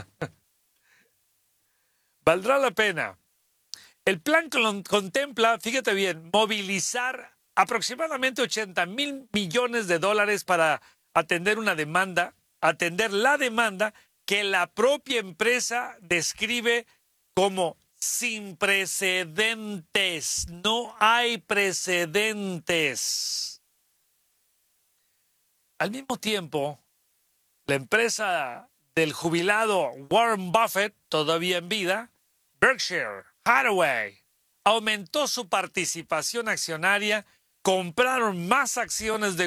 Valdrá la pena. El plan contempla, fíjate bien, movilizar aproximadamente 80.000 millones de dólares para atender una demanda, atender la demanda que la propia empresa describe como sin precedentes. No hay precedentes. Al mismo tiempo, la empresa del jubilado Warren Buffett, todavía en vida, Berkshire Hathaway, aumentó su participación accionaria, compraron más acciones de